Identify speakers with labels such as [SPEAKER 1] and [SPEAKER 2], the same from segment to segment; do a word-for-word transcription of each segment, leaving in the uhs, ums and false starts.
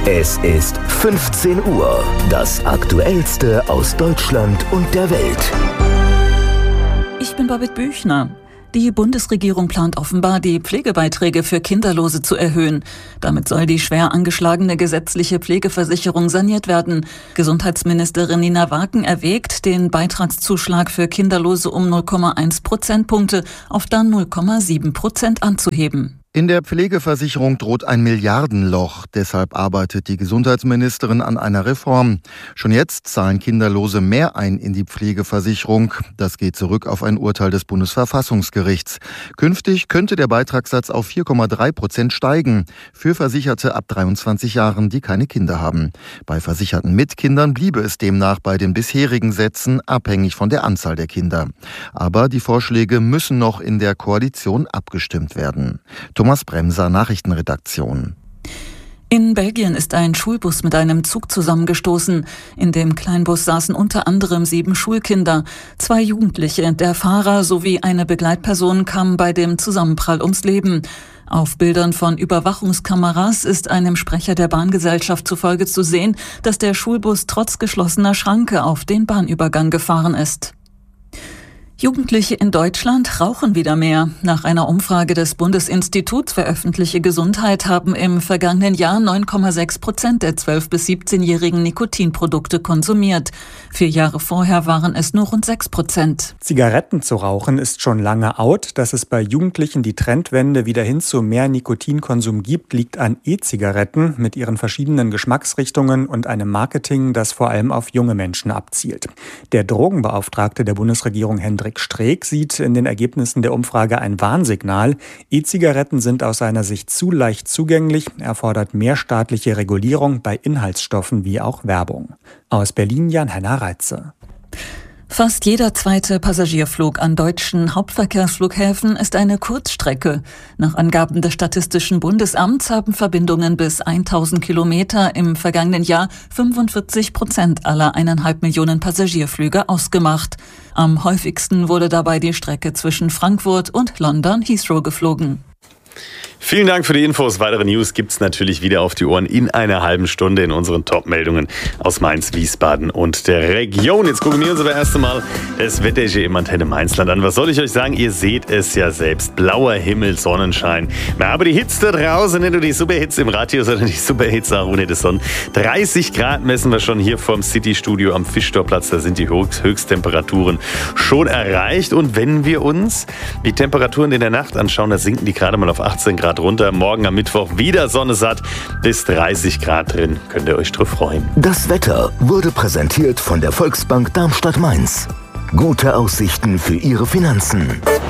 [SPEAKER 1] Es ist fünfzehn Uhr. Das Aktuellste aus Deutschland und der Welt.
[SPEAKER 2] Ich bin Babette Büchner. Die Bundesregierung plant offenbar, die Pflegebeiträge für Kinderlose zu erhöhen. Damit soll die schwer angeschlagene gesetzliche Pflegeversicherung saniert werden. Gesundheitsministerin Nina Waken erwägt, den Beitragszuschlag für Kinderlose um null Komma eins Prozentpunkte auf dann null Komma sieben Prozent anzuheben.
[SPEAKER 3] In der Pflegeversicherung droht ein Milliardenloch. Deshalb arbeitet die Gesundheitsministerin an einer Reform. Schon jetzt zahlen Kinderlose mehr ein in die Pflegeversicherung. Das geht zurück auf ein Urteil des Bundesverfassungsgerichts. Künftig könnte der Beitragssatz auf vier Komma drei Prozent steigen. Für Versicherte ab dreiundzwanzig Jahren, die keine Kinder haben. Bei Versicherten mit Kindern bliebe es demnach bei den bisherigen Sätzen, abhängig von der Anzahl der Kinder. Aber die Vorschläge müssen noch in der Koalition abgestimmt werden. Thomas Bremser, Nachrichtenredaktion.
[SPEAKER 2] In Belgien ist ein Schulbus mit einem Zug zusammengestoßen. In dem Kleinbus saßen unter anderem sieben Schulkinder. Zwei Jugendliche, der Fahrer sowie eine Begleitperson kamen bei dem Zusammenprall ums Leben. Auf Bildern von Überwachungskameras ist einem Sprecher der Bahngesellschaft zufolge zu sehen, dass der Schulbus trotz geschlossener Schranke auf den Bahnübergang gefahren ist. Jugendliche in Deutschland rauchen wieder mehr. Nach einer Umfrage des Bundesinstituts für öffentliche Gesundheit haben im vergangenen Jahr neun Komma sechs Prozent der zwölf- bis siebzehnjährigen Nikotinprodukte konsumiert. Vier Jahre vorher waren es nur rund sechs Prozent.
[SPEAKER 4] Zigaretten zu rauchen ist schon lange out. Dass es bei Jugendlichen die Trendwende wieder hin zu mehr Nikotinkonsum gibt, liegt an E-Zigaretten mit ihren verschiedenen Geschmacksrichtungen und einem Marketing, das vor allem auf junge Menschen abzielt. Der Drogenbeauftragte der Bundesregierung Hendrik Streeck sieht in den Ergebnissen der Umfrage ein Warnsignal. E-Zigaretten sind aus seiner Sicht zu leicht zugänglich. Er fordert mehr staatliche Regulierung bei Inhaltsstoffen wie auch Werbung. Aus Berlin Jan-Henner Reitze.
[SPEAKER 2] Fast jeder zweite Passagierflug an deutschen Hauptverkehrsflughäfen ist eine Kurzstrecke. Nach Angaben des Statistischen Bundesamts haben Verbindungen bis tausend Kilometer im vergangenen Jahr fünfundvierzig Prozent aller eineinhalb Millionen Passagierflüge ausgemacht. Am häufigsten wurde dabei die Strecke zwischen Frankfurt und London Heathrow geflogen.
[SPEAKER 5] Vielen Dank für die Infos. Weitere News gibt's natürlich wieder auf die Ohren in einer halben Stunde in unseren Top-Meldungen aus Mainz, Wiesbaden und der Region. Jetzt gucken wir uns aber erst einmal das Wetter hier im Antenne Mainzland an. Was soll ich euch sagen? Ihr seht es ja selbst. Blauer Himmel, Sonnenschein. Aber die Hitze da draußen, nicht nur die Superhitze im Radio, sondern die Superhitze auch ohne die Sonne. dreißig Grad messen wir schon hier vom City-Studio am Fischtorplatz. Da sind die Höchsttemperaturen schon erreicht. Und wenn wir uns die Temperaturen in der Nacht anschauen, da sinken die gerade mal auf achtzehn Grad runter. Morgen am Mittwoch wieder Sonne satt, bis dreißig Grad drin. Könnt ihr euch drauf freuen.
[SPEAKER 1] Das Wetter wurde präsentiert von der Volksbank Darmstadt-Mainz. Gute Aussichten für Ihre Finanzen.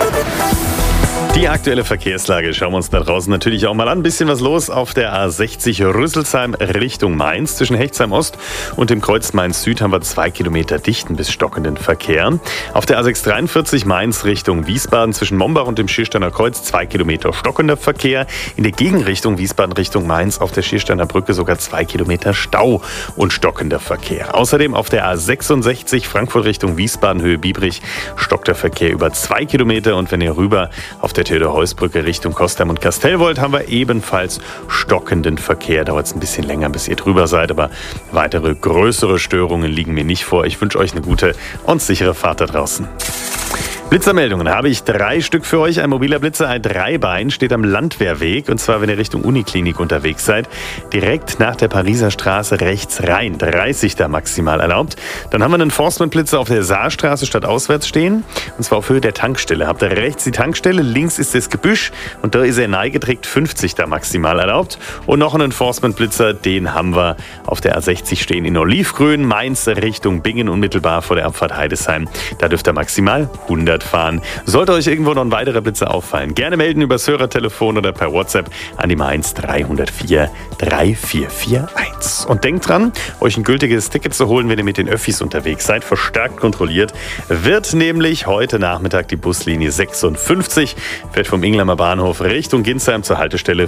[SPEAKER 5] Die aktuelle Verkehrslage schauen wir uns da draußen natürlich auch mal an. Ein bisschen was los auf der A sechzig Rüsselsheim Richtung Mainz. Zwischen Hechtsheim Ost und dem Kreuz Mainz Süd haben wir zwei Kilometer dichten bis stockenden Verkehr. Auf der A sechshundertdreiundvierzig Mainz Richtung Wiesbaden zwischen Mombach und dem Schiersteiner Kreuz zwei Kilometer stockender Verkehr. In der Gegenrichtung Wiesbaden Richtung Mainz auf der Schiersteiner Brücke sogar zwei Kilometer Stau und stockender Verkehr. Außerdem auf der A sechsundsechzig Frankfurt Richtung Wiesbaden Höhe Biebrich stockt der Verkehr über zwei Kilometer. Und wenn ihr rüber auf der Theodor-Heuss-Brücke Richtung Kostheim und Kastell wollt, haben wir ebenfalls stockenden Verkehr. Dauert es ein bisschen länger, bis ihr drüber seid, aber weitere größere Störungen liegen mir nicht vor. Ich wünsche euch eine gute und sichere Fahrt da draußen. Blitzermeldungen habe ich drei Stück für euch. Ein mobiler Blitzer, ein Dreibein, steht am Landwehrweg. Und zwar, wenn ihr Richtung Uniklinik unterwegs seid, direkt nach der Pariser Straße rechts rein. dreißig da maximal erlaubt. Dann haben wir einen Enforcement-Blitzer auf der Saarstraße statt auswärts stehen. Und zwar auf Höhe der Tankstelle. Habt ihr rechts die Tankstelle, links ist das Gebüsch. Und da ist er neigedreckt fünfzig da maximal erlaubt. Und noch einen Enforcement-Blitzer, den haben wir auf der A sechzig stehen in Olivgrün. Mainz Richtung Bingen, unmittelbar vor der Abfahrt Heidesheim. Da dürft ihr maximal hundert fahren. Sollte euch irgendwo noch ein weiterer Blitzer auffallen, gerne melden über das Hörertelefon oder per WhatsApp an die Mainz drei null vier drei vier vier eins. Und denkt dran, euch ein gültiges Ticket zu holen, wenn ihr mit den Öffis unterwegs seid. Verstärkt kontrolliert wird nämlich heute Nachmittag die Buslinie sechsundfünfzig, fährt vom Inglamer Bahnhof Richtung Ginsheim zur Haltestelle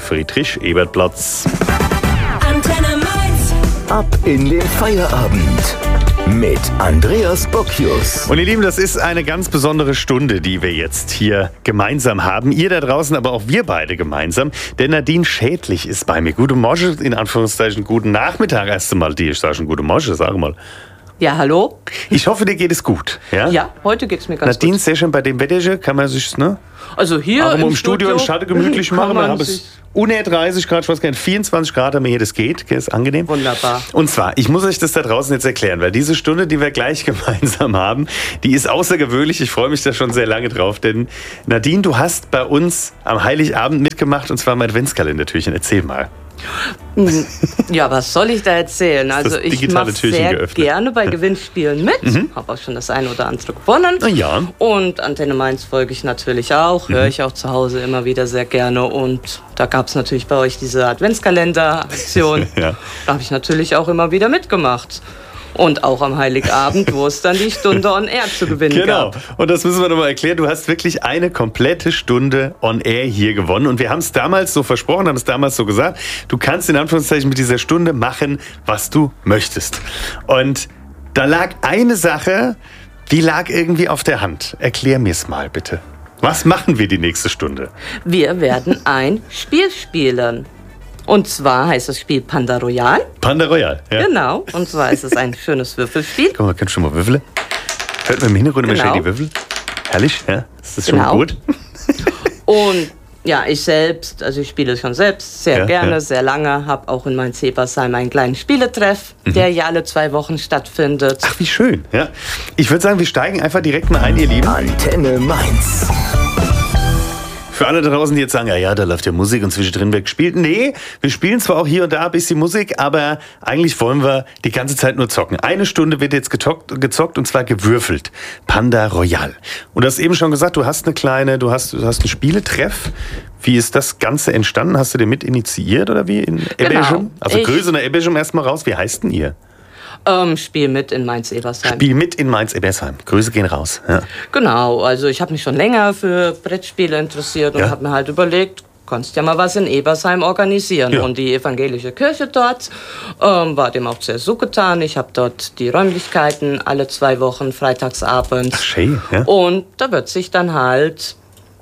[SPEAKER 5] Friedrich-Ebert-Platz.
[SPEAKER 1] Ab in den Feierabend. mit Andreas Bocchius.
[SPEAKER 5] Und ihr Lieben, das ist eine ganz besondere Stunde, die wir jetzt hier gemeinsam haben. Ihr da draußen, aber auch wir beide gemeinsam. Denn Nadine Schädlich ist bei mir. Guten Morgen, in Anführungszeichen, guten Nachmittag erst einmal. Die, ich sage schon guten Morgen, sag mal.
[SPEAKER 6] Ja, hallo.
[SPEAKER 5] Ich hoffe, dir geht es gut. Ja,
[SPEAKER 6] ja heute geht es mir ganz
[SPEAKER 5] Nadine,
[SPEAKER 6] gut.
[SPEAKER 5] sehr schön bei dem Wetter, kann man sich, ne?
[SPEAKER 6] Also hier
[SPEAKER 5] aber
[SPEAKER 6] im,
[SPEAKER 5] im Studio, im Schatten gemütlich machen. Wir haben es unter dreißig Grad, ich weiß gar nicht, vierundzwanzig Grad haben wir hier, das geht, das ist angenehm.
[SPEAKER 6] Wunderbar.
[SPEAKER 5] Und zwar, ich muss euch das da draußen jetzt erklären, weil diese Stunde, die wir gleich gemeinsam haben, die ist außergewöhnlich. Ich freue mich da schon sehr lange drauf, denn Nadine, du hast bei uns am Heiligabend mitgemacht und zwar im Adventskalender-Türchen. Erzähl mal.
[SPEAKER 6] Ja, was soll ich da erzählen? Also ich mache sehr geöffnet. gerne bei Gewinnspielen mit. Mhm. Habe auch schon das eine oder andere gewonnen.
[SPEAKER 5] Ja.
[SPEAKER 6] Und Antenne Mainz folge ich natürlich auch. Mhm. Höre ich auch zu Hause immer wieder sehr gerne. Und da gab es natürlich bei euch diese Adventskalender-Aktion. Ja. Da habe ich natürlich auch immer wieder mitgemacht. Und auch am Heiligabend, wo es dann die Stunde on Air zu gewinnen
[SPEAKER 5] genau.
[SPEAKER 6] gab.
[SPEAKER 5] Genau, und das müssen wir nochmal erklären. Du hast wirklich eine komplette Stunde on Air hier gewonnen. Und wir haben es damals so versprochen, haben es damals so gesagt, du kannst in Anführungszeichen mit dieser Stunde machen, was du möchtest. Und da lag eine Sache, die lag irgendwie auf der Hand. Erklär mir es mal bitte. Was machen wir die nächste Stunde?
[SPEAKER 6] Wir werden ein Spiel spielen. Und zwar heißt das Spiel Panda Royal.
[SPEAKER 5] Panda Royal, ja.
[SPEAKER 6] Genau, und zwar ist es ein schönes Würfelspiel.
[SPEAKER 5] Guck mal, kannst du schon mal würfeln? Hört man im Hintergrund immer
[SPEAKER 6] genau.
[SPEAKER 5] schön die Würfel? Herrlich, ja. Das ist
[SPEAKER 6] genau.
[SPEAKER 5] schon gut.
[SPEAKER 6] Und ja, ich selbst, also ich spiele schon selbst sehr ja, gerne, ja. sehr lange. Habe auch in Mainz-Ebersheim einen kleinen Spieletreff, mhm. der ja alle zwei Wochen stattfindet.
[SPEAKER 5] Ach, wie schön, ja. Ich würde sagen, wir steigen einfach direkt mal ein, ihr Lieben.
[SPEAKER 1] Antenne Mainz.
[SPEAKER 5] Für alle da draußen, die jetzt sagen, ja, ja, da läuft ja Musik und zwischendrin wird gespielt. Nee, wir spielen zwar auch hier und da ein bisschen Musik, aber eigentlich wollen wir die ganze Zeit nur zocken. Eine Stunde wird jetzt getockt, gezockt und zwar gewürfelt. Panda Royal. Und du hast eben schon gesagt, du hast eine kleine, du hast, du hast einen Spieletreff. Wie ist das Ganze entstanden? Hast du den mit initiiert oder wie? In Ebersheim?
[SPEAKER 6] Genau.
[SPEAKER 5] Also Grüße nach Ebersheim erstmal raus. Wie heißt denn ihr?
[SPEAKER 6] Ähm, Spiel mit in Mainz-Ebersheim.
[SPEAKER 5] Spiel mit in Mainz-Ebersheim. Grüße gehen raus. Ja.
[SPEAKER 6] Genau, also ich habe mich schon länger für Brettspiele interessiert und ja. habe mir halt überlegt, kannst ja mal was in Ebersheim organisieren. Ja. Und die evangelische Kirche dort ähm, war dem auch sehr zugetan. Ich habe dort die Räumlichkeiten alle zwei Wochen, freitagsabends.
[SPEAKER 5] Ach, schön, ja.
[SPEAKER 6] Und da wird sich dann halt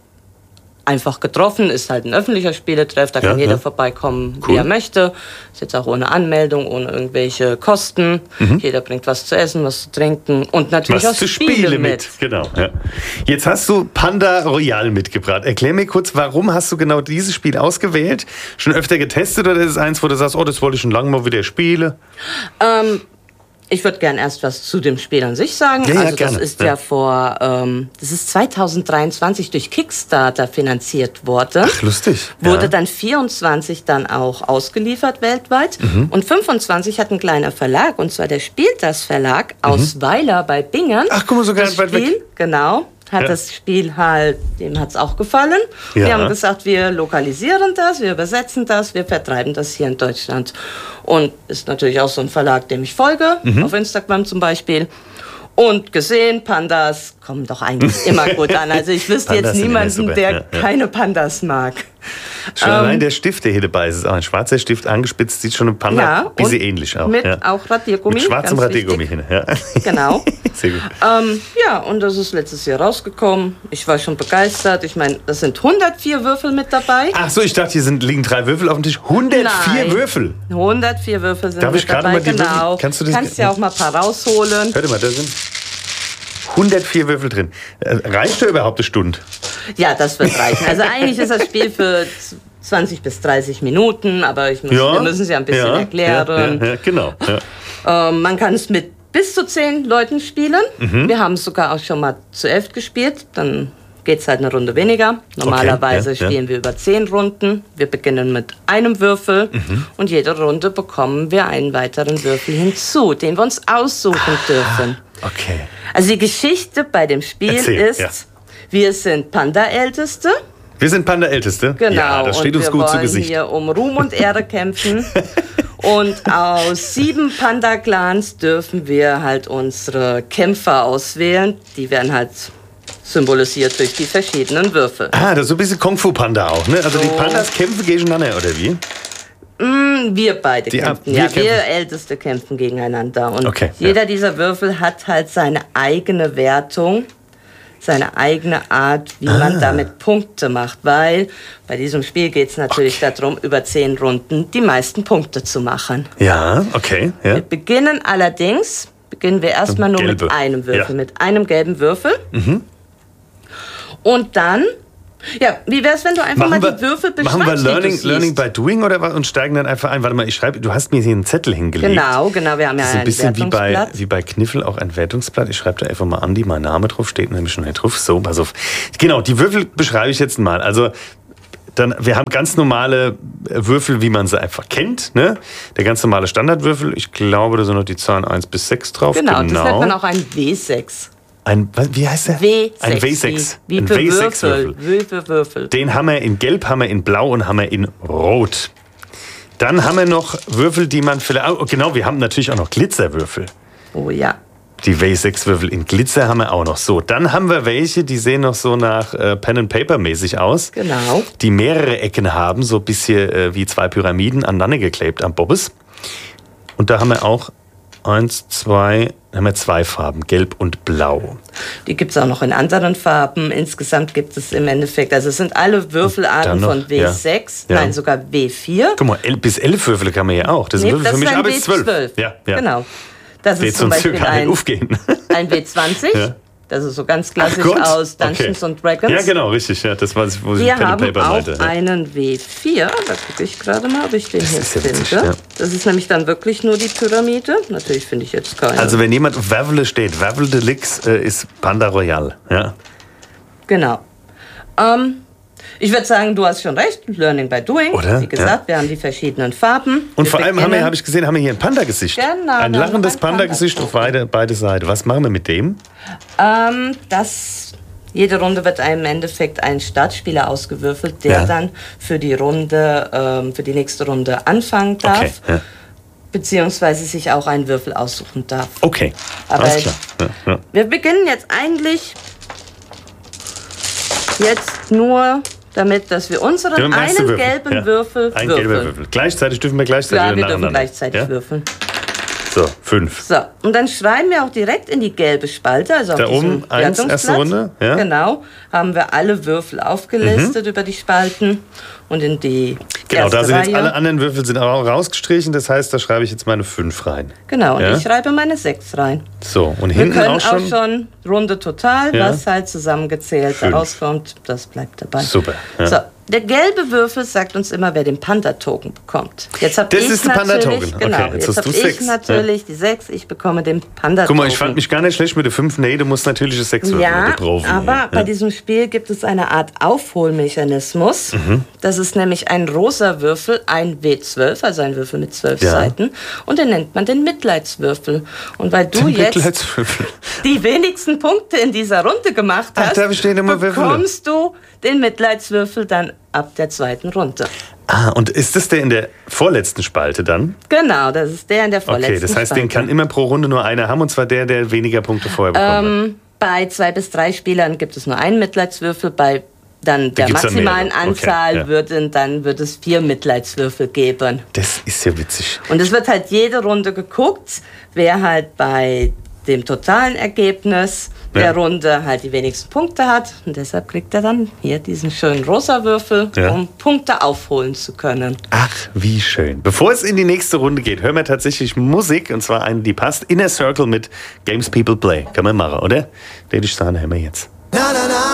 [SPEAKER 6] einfach getroffen, ist halt ein öffentlicher Spieletreff, da kann ja, jeder ja. vorbeikommen, cool. wie er möchte. Ist jetzt auch ohne Anmeldung, ohne irgendwelche Kosten. Mhm. Jeder bringt was zu essen, was zu trinken und natürlich
[SPEAKER 5] was
[SPEAKER 6] auch
[SPEAKER 5] zu
[SPEAKER 6] Spiele,
[SPEAKER 5] Spiele mit.
[SPEAKER 6] mit.
[SPEAKER 5] Genau. Ja. Jetzt hast du Panda Royal mitgebracht. Erklär mir kurz, warum hast du genau dieses Spiel ausgewählt? Schon öfter getestet oder ist es eins, wo du sagst, oh, das wollte ich schon lange mal wieder spielen?
[SPEAKER 6] Ähm, Ich würde gerne erst was zu dem Spiel an sich sagen.
[SPEAKER 5] Ja, ja,
[SPEAKER 6] also das
[SPEAKER 5] gerne.
[SPEAKER 6] ist ja, ja vor, ähm, das ist zweitausenddreiundzwanzig durch Kickstarter finanziert worden.
[SPEAKER 5] Ach, lustig.
[SPEAKER 6] Wurde
[SPEAKER 5] ja.
[SPEAKER 6] dann vierundzwanzig dann auch ausgeliefert weltweit. Mhm. Und fünfundzwanzig hat ein kleiner Verlag, und zwar der Spieltas Verlag aus mhm. Weiler bei Bingen.
[SPEAKER 5] Ach, guck mal, sogar
[SPEAKER 6] das
[SPEAKER 5] weit
[SPEAKER 6] Spiel,
[SPEAKER 5] weg.
[SPEAKER 6] Genau. Hat ja. das Spiel halt, dem hat es auch gefallen. Ja. Wir haben gesagt, wir lokalisieren das, wir übersetzen das, wir vertreiben das hier in Deutschland. Und ist natürlich auch so ein Verlag, dem ich folge, mhm. auf Instagram zum Beispiel. Und gesehen, Pandas kommen doch eigentlich immer gut an. Also ich wüsste jetzt niemanden, der ja, ja. keine Pandas mag.
[SPEAKER 5] Schon ähm, allein der Stift, der hier dabei ist, ist auch ein schwarzer Stift angespitzt, sieht schon ein Panda ja, ein bisschen ähnlich aus.
[SPEAKER 6] Mit
[SPEAKER 5] ja.
[SPEAKER 6] auch Radiergummi.
[SPEAKER 5] Mit schwarzem Radiergummi hin. Ja.
[SPEAKER 6] Genau.
[SPEAKER 5] Sehr gut.
[SPEAKER 6] Ähm, ja, und das ist letztes Jahr rausgekommen. Ich war schon begeistert. Ich meine, das sind hundertvier Würfel mit dabei.
[SPEAKER 5] Ach so, ich dachte, hier sind, liegen drei Würfel auf dem Tisch. hundertvier
[SPEAKER 6] Nein.
[SPEAKER 5] Würfel?
[SPEAKER 6] hundertvier Würfel sind
[SPEAKER 5] Darf ich
[SPEAKER 6] mit dabei.
[SPEAKER 5] Mal die
[SPEAKER 6] genau.
[SPEAKER 5] Würfel? Kannst du das?
[SPEAKER 6] Kannst ja auch mal ein paar rausholen.
[SPEAKER 5] Hör mal, da sind hundertvier Würfel drin. Reicht da überhaupt eine Stunde?
[SPEAKER 6] Ja, das wird reichen. Also eigentlich ist das Spiel für zwanzig bis dreißig Minuten, aber ich muss, ja, wir müssen es ja ein bisschen
[SPEAKER 5] ja,
[SPEAKER 6] erklären.
[SPEAKER 5] Ja, ja, genau. Ja.
[SPEAKER 6] Ähm, man kann es mit bis zu zehn Leuten spielen. Mhm. Wir haben es sogar auch schon mal zu elf gespielt. Dann geht es halt eine Runde weniger. Normalerweise okay, ja, spielen ja. wir über zehn Runden. Wir beginnen mit einem Würfel mhm. und jede Runde bekommen wir einen weiteren Würfel hinzu, den wir uns aussuchen ah, dürfen.
[SPEAKER 5] Okay.
[SPEAKER 6] Also die Geschichte bei dem Spiel
[SPEAKER 5] Erzähl,
[SPEAKER 6] ist,
[SPEAKER 5] ja.
[SPEAKER 6] wir sind Panda-Älteste.
[SPEAKER 5] Wir sind Panda-Älteste?
[SPEAKER 6] Genau.
[SPEAKER 5] Ja, das steht
[SPEAKER 6] und
[SPEAKER 5] uns gut zu Gesicht.
[SPEAKER 6] Wir wollen hier um Ruhm und Ehre kämpfen. Und aus sieben Panda-Clans dürfen wir halt unsere Kämpfer auswählen. Die werden halt symbolisiert durch die verschiedenen Würfel.
[SPEAKER 5] Ah, das ist so ein bisschen Kung-Fu-Panda auch, ne? Also
[SPEAKER 6] so.
[SPEAKER 5] Die Pandas kämpfen gegeneinander, oder wie?
[SPEAKER 6] Mm, wir beide
[SPEAKER 5] Die,
[SPEAKER 6] kämpfen.
[SPEAKER 5] wir
[SPEAKER 6] ja,
[SPEAKER 5] kämpfen.
[SPEAKER 6] wir Älteste kämpfen gegeneinander. Und
[SPEAKER 5] Okay,
[SPEAKER 6] jeder
[SPEAKER 5] ja.
[SPEAKER 6] dieser Würfel hat halt seine eigene Wertung, seine eigene Art, wie
[SPEAKER 5] Ah.
[SPEAKER 6] man damit Punkte macht. Weil bei diesem Spiel geht es natürlich
[SPEAKER 5] Okay.
[SPEAKER 6] darum, über zehn Runden die meisten Punkte zu machen.
[SPEAKER 5] Ja, okay. Ja.
[SPEAKER 6] Wir beginnen allerdings, beginnen wir erstmal nur
[SPEAKER 5] Gelbe.
[SPEAKER 6] mit einem Würfel,
[SPEAKER 5] Ja.
[SPEAKER 6] mit einem gelben Würfel.
[SPEAKER 5] Mhm.
[SPEAKER 6] Und dann, ja, wie wäre es, wenn du einfach
[SPEAKER 5] Machen
[SPEAKER 6] mal
[SPEAKER 5] wir,
[SPEAKER 6] die Würfel beschreibst,
[SPEAKER 5] machen wir
[SPEAKER 6] die du
[SPEAKER 5] Learning,
[SPEAKER 6] siehst?
[SPEAKER 5] Learning by Doing oder was und steigen dann einfach ein? Warte mal, ich schreibe, du hast mir hier einen Zettel hingelegt.
[SPEAKER 6] Genau, genau, wir haben ja
[SPEAKER 5] Das ist ein
[SPEAKER 6] ein
[SPEAKER 5] bisschen wie bei,
[SPEAKER 6] Wertungsblatt.
[SPEAKER 5] wie bei Kniffel auch ein Wertungsblatt. Ich schreibe da einfach mal Andi, mein Name drauf, steht nämlich schon hier drauf. So, pass auf. Genau, die Würfel beschreibe ich jetzt mal. Also, dann, wir haben ganz normale Würfel, wie man sie einfach kennt. Ne? Der ganz normale Standardwürfel. Ich glaube, da sind noch die Zahlen eins bis sechs drauf.
[SPEAKER 6] Genau,
[SPEAKER 5] genau.
[SPEAKER 6] das nennt man auch ein W sechs.
[SPEAKER 5] Ein, was, wie heißt der?
[SPEAKER 6] W sechs.
[SPEAKER 5] Ein W sechs.
[SPEAKER 6] Wie, wie
[SPEAKER 5] ein
[SPEAKER 6] für
[SPEAKER 5] W sechs
[SPEAKER 6] Würfel.
[SPEAKER 5] Würfel.
[SPEAKER 6] Wie für Würfel.
[SPEAKER 5] Den haben wir in Gelb, haben wir in Blau und haben wir in Rot. Dann haben wir noch Würfel, die man vielleicht... Oh, genau, wir haben natürlich auch noch Glitzerwürfel.
[SPEAKER 6] Oh ja.
[SPEAKER 5] Die W sechs Würfel in Glitzer haben wir auch noch. So, dann haben wir welche, die sehen noch so nach äh, Pen and Paper mäßig aus.
[SPEAKER 6] Genau.
[SPEAKER 5] Die mehrere Ecken haben, so ein bisschen äh, wie zwei Pyramiden aneinander geklebt am Bobbes. Und da haben wir auch eins, zwei, haben wir zwei Farben, Gelb und Blau.
[SPEAKER 6] Die gibt es auch noch in anderen Farben. Insgesamt gibt es im Endeffekt, also es sind alle Würfelarten
[SPEAKER 5] Dann noch,
[SPEAKER 6] von W sechs,
[SPEAKER 5] ja. Ja.
[SPEAKER 6] nein, sogar W vier.
[SPEAKER 5] Guck mal, el- bis elf Würfel kann man hier auch. Das ist
[SPEAKER 6] Nee,
[SPEAKER 5] Würfel
[SPEAKER 6] das
[SPEAKER 5] für mich
[SPEAKER 6] ist ein
[SPEAKER 5] ab bis zwölf.
[SPEAKER 6] W zwölf.
[SPEAKER 5] Ja, ja.
[SPEAKER 6] Genau. Das
[SPEAKER 5] Wird
[SPEAKER 6] ist zum
[SPEAKER 5] sonst
[SPEAKER 6] Beispiel
[SPEAKER 5] gar nicht
[SPEAKER 6] ein,
[SPEAKER 5] aufgehen.
[SPEAKER 6] ein W zwanzig.
[SPEAKER 5] Ja.
[SPEAKER 6] Das ist so ganz klassisch
[SPEAKER 5] Gott,
[SPEAKER 6] aus Dungeons
[SPEAKER 5] okay.
[SPEAKER 6] and Dragons.
[SPEAKER 5] Ja, genau, richtig. Ja, das war, wo ich
[SPEAKER 6] Wir
[SPEAKER 5] Pen and
[SPEAKER 6] haben
[SPEAKER 5] Paper
[SPEAKER 6] auch
[SPEAKER 5] meinte. Ja.
[SPEAKER 6] einen W vier. Da gucke ich gerade mal, ob ich den
[SPEAKER 5] Das
[SPEAKER 6] hier
[SPEAKER 5] ist ja
[SPEAKER 6] finde.
[SPEAKER 5] witzig, ja.
[SPEAKER 6] Das ist nämlich dann wirklich nur die Pyramide. Natürlich finde ich jetzt keine.
[SPEAKER 5] Also wenn jemand auf Wervele steht, Wervele Deluxe äh, ist Panda Royal. Ja.
[SPEAKER 6] Genau. Ähm, ich würde sagen, du hast schon recht. Learning by doing.
[SPEAKER 5] Oder?
[SPEAKER 6] Wie gesagt, wir haben die verschiedenen Farben.
[SPEAKER 5] Und
[SPEAKER 6] Wir
[SPEAKER 5] vor allem haben wir,
[SPEAKER 6] beginnen-
[SPEAKER 5] habe ich gesehen, haben wir hier ein Panda-Gesicht.
[SPEAKER 6] Genau,
[SPEAKER 5] Ein
[SPEAKER 6] wir haben
[SPEAKER 5] lachendes
[SPEAKER 6] ein
[SPEAKER 5] Panda-Gesicht auf beide, beide Seiten. Was machen wir mit dem?
[SPEAKER 6] Ähm, das, jede Runde wird einem im Endeffekt ein Startspieler ausgewürfelt, der
[SPEAKER 5] Ja.
[SPEAKER 6] dann für die Runde, ähm, für die nächste Runde anfangen darf.
[SPEAKER 5] Okay. Ja.
[SPEAKER 6] Beziehungsweise sich auch einen Würfel aussuchen darf.
[SPEAKER 5] Okay.
[SPEAKER 6] Aber
[SPEAKER 5] Alles klar. Ja, ja.
[SPEAKER 6] Wir beginnen jetzt eigentlich jetzt nur damit, dass wir unseren
[SPEAKER 5] Der erste
[SPEAKER 6] einen
[SPEAKER 5] Würfel.
[SPEAKER 6] gelben
[SPEAKER 5] Ja.
[SPEAKER 6] Würfel
[SPEAKER 5] Ein
[SPEAKER 6] würfeln.
[SPEAKER 5] gelber Würfel. Gleichzeitig dürfen wir gleichzeitig
[SPEAKER 6] Ja,
[SPEAKER 5] oder
[SPEAKER 6] wir dürfen
[SPEAKER 5] nacheinander.
[SPEAKER 6] gleichzeitig
[SPEAKER 5] Ja?
[SPEAKER 6] würfeln.
[SPEAKER 5] So, fünf.
[SPEAKER 6] So, und dann schreiben wir auch direkt in die gelbe Spalte, also auf
[SPEAKER 5] Da
[SPEAKER 6] diesem
[SPEAKER 5] oben eins, erste
[SPEAKER 6] Wertungsblatt.
[SPEAKER 5] Runde, ja.
[SPEAKER 6] Genau, haben wir alle Würfel aufgelistet über die Spalten und in die
[SPEAKER 5] Genau,
[SPEAKER 6] erste
[SPEAKER 5] da sind
[SPEAKER 6] Reihe.
[SPEAKER 5] jetzt alle anderen Würfel sind auch rausgestrichen. Das heißt, da schreibe ich jetzt meine fünf rein.
[SPEAKER 6] Genau, und
[SPEAKER 5] Ja.
[SPEAKER 6] ich schreibe meine sechs rein.
[SPEAKER 5] So, und
[SPEAKER 6] Wir
[SPEAKER 5] hinten
[SPEAKER 6] können
[SPEAKER 5] auch schon.
[SPEAKER 6] auch schon Runde total,
[SPEAKER 5] Ja.
[SPEAKER 6] was halt zusammengezählt
[SPEAKER 5] Fünf.
[SPEAKER 6] rauskommt, das bleibt dabei.
[SPEAKER 5] Super, ja.
[SPEAKER 6] So, der gelbe Würfel sagt uns immer, wer den Panda-Token bekommt. Jetzt hab
[SPEAKER 5] Das
[SPEAKER 6] ich
[SPEAKER 5] ist der
[SPEAKER 6] natürlich,
[SPEAKER 5] Panda-Token.
[SPEAKER 6] Genau,
[SPEAKER 5] Okay, jetzt
[SPEAKER 6] jetzt
[SPEAKER 5] hast
[SPEAKER 6] habe
[SPEAKER 5] du
[SPEAKER 6] ich
[SPEAKER 5] sechs,
[SPEAKER 6] natürlich die sechs, ich bekomme den Panda-Token.
[SPEAKER 5] Guck mal, ich fand mich gar nicht schlecht mit der fünf. Nee, du musst natürlich das sechs würfeln
[SPEAKER 6] Ja,
[SPEAKER 5] mit der Profi.
[SPEAKER 6] aber
[SPEAKER 5] ja.
[SPEAKER 6] bei diesem Spiel gibt es eine Art Aufholmechanismus.
[SPEAKER 5] Mhm.
[SPEAKER 6] Das ist nämlich ein rosa Würfel, ein W zwölf, also ein Würfel mit zwölf
[SPEAKER 5] Ja.
[SPEAKER 6] Seiten. Und den nennt man den Mitleidswürfel. Und weil du
[SPEAKER 5] Den
[SPEAKER 6] jetzt
[SPEAKER 5] Mitleidswürfel.
[SPEAKER 6] die wenigsten Punkte in dieser Runde gemacht
[SPEAKER 5] Ach,
[SPEAKER 6] hast,
[SPEAKER 5] darf ich den immer würfeln?
[SPEAKER 6] bekommst du den Mitleidswürfel dann ab der zweiten Runde.
[SPEAKER 5] Ah, und ist das der in der vorletzten Spalte dann?
[SPEAKER 6] Genau, das ist der in der vorletzten
[SPEAKER 5] Okay, das heißt,
[SPEAKER 6] Spalte.
[SPEAKER 5] den kann immer pro Runde nur einer haben, und zwar der, der weniger Punkte vorher bekommen hat.
[SPEAKER 6] Ähm, bei zwei bis drei Spielern gibt es nur einen Mitleidswürfel. Bei dann der
[SPEAKER 5] gibt's dann
[SPEAKER 6] maximalen
[SPEAKER 5] mehrere. Okay,
[SPEAKER 6] Anzahl
[SPEAKER 5] ja.
[SPEAKER 6] würden, dann wird es vier Mitleidswürfel geben.
[SPEAKER 5] Das ist ja witzig.
[SPEAKER 6] Und es wird halt jede Runde geguckt, wer halt bei dem totalen Ergebnis
[SPEAKER 5] Ja.
[SPEAKER 6] der Runde halt die wenigsten Punkte hat. Und deshalb kriegt er dann hier diesen schönen rosa Würfel,
[SPEAKER 5] Ja.
[SPEAKER 6] um Punkte aufholen zu können.
[SPEAKER 5] Ach, wie schön. Bevor es in die nächste Runde geht, hören wir tatsächlich Musik, und zwar eine, die passt. Inner Circle mit Games People Play. Kann man machen, oder? Den ich sagen, hören wir jetzt.